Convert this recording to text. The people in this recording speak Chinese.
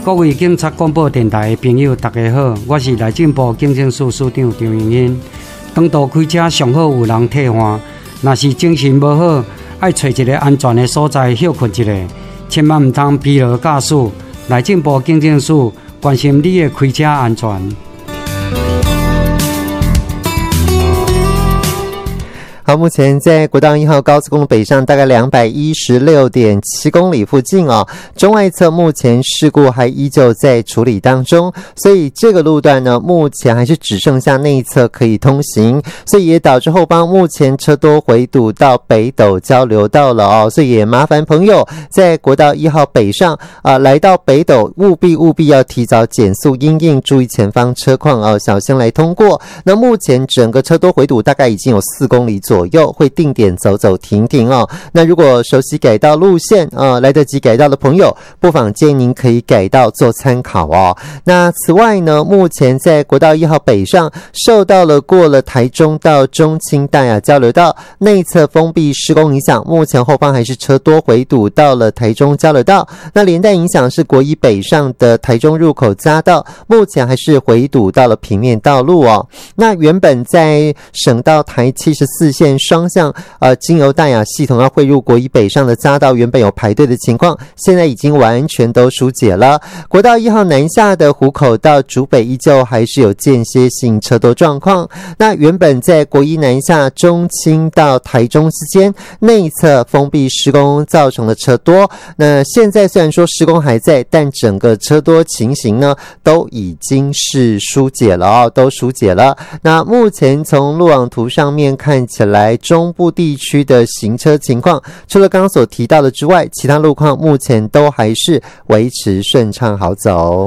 各位警察广播电台的朋友，大家好，我是内政部警政署署长张永欣。长途开车上好有人替换，若是精神无好，爱找一个安全的所在休困一下，千万唔通疲劳驾驶。内政部警政署关心你的开车安全。 好，目前在国道1号高速公路北上大概216.7公里附近哦，中外侧目前事故还依旧在处理当中，所以这个路段呢，目前还是只剩下内侧可以通行，所以也导致后方目前车多回堵到北斗交流道了哦，所以也麻烦朋友在国道1号北上来到北斗务必要提早减速因应，注意前方车况哦，小心来通过。那目前整个车多回堵大概已经有4公里左右，会定点走走停停哦。那如果熟悉改道路线来得及改道的朋友，不妨建议您可以改道做参考哦。那此外呢，目前在国道1号北上受到了过了台中到中清大雅交流道内侧封闭施工影响，目前后方还是车多回堵到了台中交流道。那连带影响是国一北上的台中入口匝道，目前还是回堵到了平面道路哦。那原本在省道台74线双向经由大雅系统要汇入国一北上的匝道，原本有排队的情况，现在已经完全都疏解了。国道1号南下的湖口到竹北依旧还是有间歇性车多状况。那原本在国一南下中清到台中之间内侧封闭施工造成的车多，那现在虽然说施工还在，但整个车多情形呢都已经是疏解了哦，都疏解了。那目前从路网图上面看起来，中部地区的行车情况，除了刚刚所提到的之外，其他路况目前都还是维持顺畅好走。